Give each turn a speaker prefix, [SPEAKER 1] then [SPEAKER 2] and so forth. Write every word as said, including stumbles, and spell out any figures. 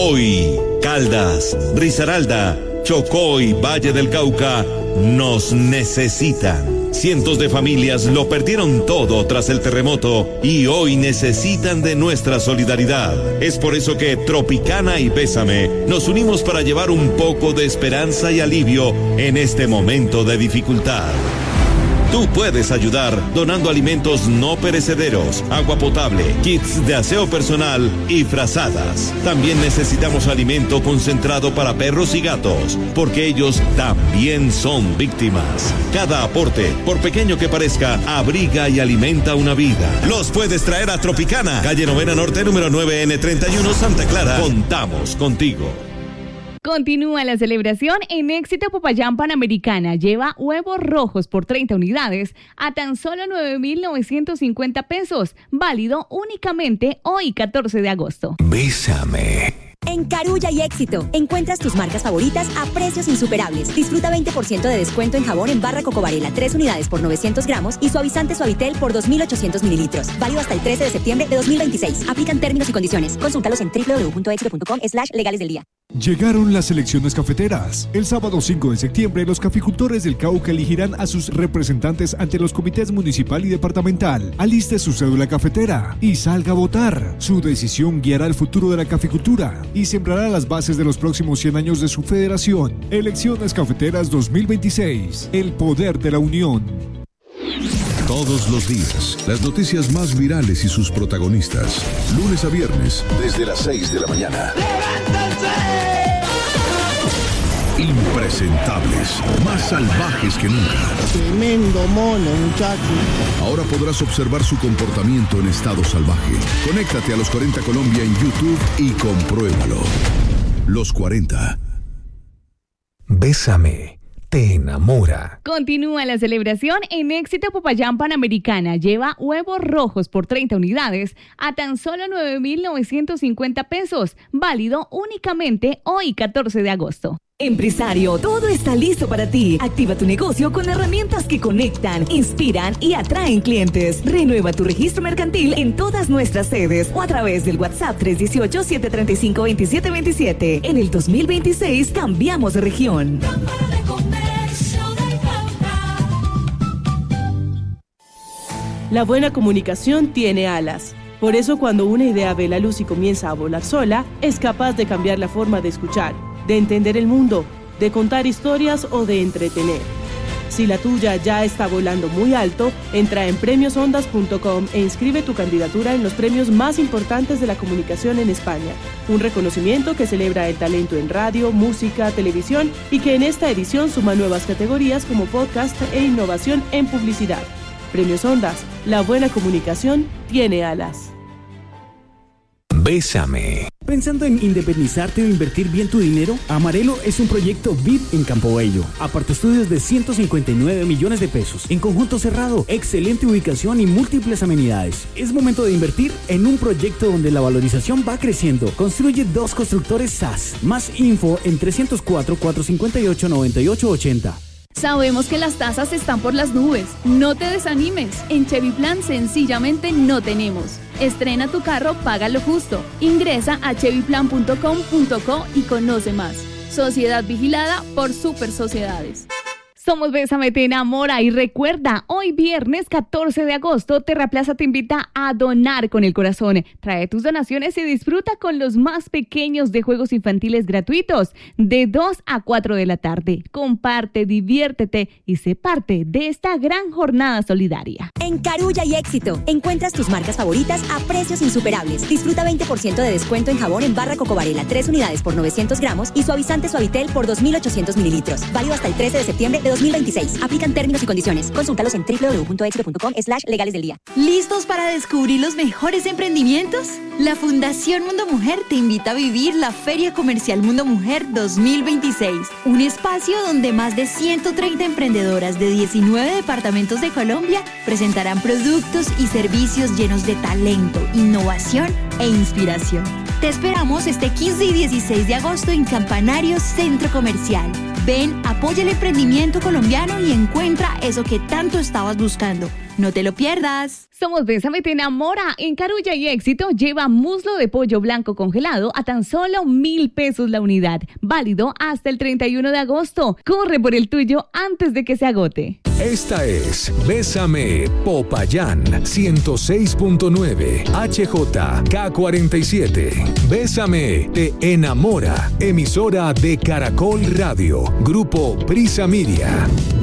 [SPEAKER 1] Hoy, Caldas, Risaralda, Chocó y Valle del Cauca nos necesitan. Cientos de familias lo perdieron todo tras el terremoto y hoy necesitan de nuestra solidaridad. Es por eso que Tropicana y Bésame nos unimos para llevar un poco de esperanza y alivio en este momento de dificultad. Tú puedes ayudar donando alimentos no perecederos, agua potable, kits de aseo personal y frazadas. También necesitamos alimento concentrado para perros y gatos, porque ellos también son víctimas. Cada aporte, por pequeño que parezca, abriga y alimenta una vida. Los puedes traer a Tropicana, calle Novena Norte, número nueve N treinta y uno, Santa Clara. Contamos contigo.
[SPEAKER 2] Continúa la celebración en Éxito Popayán Panamericana. Lleva huevos rojos por treinta unidades a tan solo nueve mil novecientos cincuenta pesos. Válido únicamente hoy, catorce de agosto.
[SPEAKER 3] Bésame. En Carulla y Éxito, encuentras tus marcas favoritas a precios insuperables. Disfruta veinte por ciento de descuento en jabón en barra Coco Varela, tres unidades por novecientos gramos y suavizante Suavitel por dos mil ochocientos mililitros. Válido hasta el trece de septiembre de dos mil veintiséis. Aplican términos y condiciones. Consúltalos en doble u doble u doble u punto éxito punto com slash legales del día.
[SPEAKER 4] Llegaron las elecciones cafeteras. El sábado cinco de septiembre, los caficultores del Cauca elegirán a sus representantes ante los comités municipal y departamental. Aliste su cédula cafetera y salga a votar. Su decisión guiará el futuro de la caficultura y sembrará las bases de los próximos cien años de su federación. Elecciones Cafeteras dos mil veintiséis. El poder de la unión.
[SPEAKER 5] Todos los días, las noticias más virales y sus protagonistas. Lunes a viernes, desde las seis de la mañana. ¡Levántense! Impresentables, más salvajes que nunca.
[SPEAKER 6] Tremendo mono, muchacho.
[SPEAKER 5] Ahora podrás observar su comportamiento en estado salvaje. Conéctate a Los cuarenta Colombia en YouTube y compruébalo. Los cuarenta.
[SPEAKER 7] Bésame. Te enamora.
[SPEAKER 2] Continúa la celebración en Éxito Popayán Panamericana. Lleva huevos rojos por treinta unidades a tan solo nueve mil novecientos cincuenta pesos. Válido únicamente hoy, catorce de agosto.
[SPEAKER 8] Empresario, todo está listo para ti. Activa tu negocio con herramientas que conectan, inspiran y atraen clientes. Renueva tu registro mercantil en todas nuestras sedes o a través del WhatsApp tres uno ocho, siete tres cinco, dos siete dos siete. En el dos mil veintiséis cambiamos de región.
[SPEAKER 9] La buena comunicación tiene alas. Por eso cuando una idea ve la luz y comienza a volar sola, es capaz de cambiar la forma de escuchar, de entender el mundo, de contar historias o de entretener. Si la tuya ya está volando muy alto, entra en premios ondas punto com e inscribe tu candidatura en los premios más importantes de la comunicación en España. Un reconocimiento que celebra el talento en radio, música, televisión y que en esta edición suma nuevas categorías como podcast e innovación en publicidad. Premios Ondas, la buena comunicación tiene alas.
[SPEAKER 7] Bésame.
[SPEAKER 10] ¿Pensando en independizarte o invertir bien tu dinero? Amarelo es un proyecto V I P en Campo Bello. Apartaestudios de ciento cincuenta y nueve millones de pesos. En conjunto cerrado, excelente ubicación y múltiples amenidades. Es momento de invertir en un proyecto donde la valorización va creciendo. Construye dos constructores S A S. Más info en trescientos cuatro, cuatrocientos cincuenta y ocho, noventa y ocho ochenta.
[SPEAKER 11] Sabemos que las tasas están por las nubes. No te desanimes. En Chevy Plan sencillamente no tenemos. Estrena tu carro, paga lo justo. Ingresa a chevy plan punto com punto co y conoce más. Sociedad vigilada por Super Sociedades.
[SPEAKER 2] Somos Bésame Te Enamora y recuerda, hoy viernes catorce de agosto, Terraplaza te invita a donar con el corazón. Trae tus donaciones y disfruta con los más pequeños de juegos infantiles gratuitos de dos a cuatro de la tarde. Comparte, diviértete y sé parte de esta gran jornada solidaria.
[SPEAKER 3] En Carulla y Éxito, encuentras tus marcas favoritas a precios insuperables. Disfruta veinte por ciento de descuento en jabón en barra Coco Varela, tres unidades por novecientos gramos y suavizante Suavitel por dos mil ochocientos mililitros. Válido hasta el trece de septiembre de dos mil veintiséis. Aplican términos y condiciones. Consúltalos en doble u doble u doble u punto éxito punto com slash legales del día.
[SPEAKER 12] ¿Listos para descubrir los mejores emprendimientos? La Fundación Mundo Mujer te invita a vivir la Feria Comercial Mundo Mujer dos mil veintiséis, un espacio donde más de ciento treinta emprendedoras de diecinueve departamentos de Colombia presentarán productos y servicios llenos de talento, innovación e inspiración. Te esperamos este quince y dieciséis de agosto en Campanario Centro Comercial. Ven, apoya el emprendimiento colombiano y encuentra eso que tanto estabas buscando. No te lo pierdas.
[SPEAKER 2] Somos Bésame Te Enamora. En Carulla y Éxito lleva muslo de pollo blanco congelado a tan solo mil pesos la unidad. Válido hasta el treinta y uno de agosto. Corre por el tuyo antes de que se agote.
[SPEAKER 7] Esta es Bésame Popayán ciento seis punto nueve H J K cuarenta y siete. Bésame Te Enamora. Emisora de Caracol Radio. Grupo Prisa Media.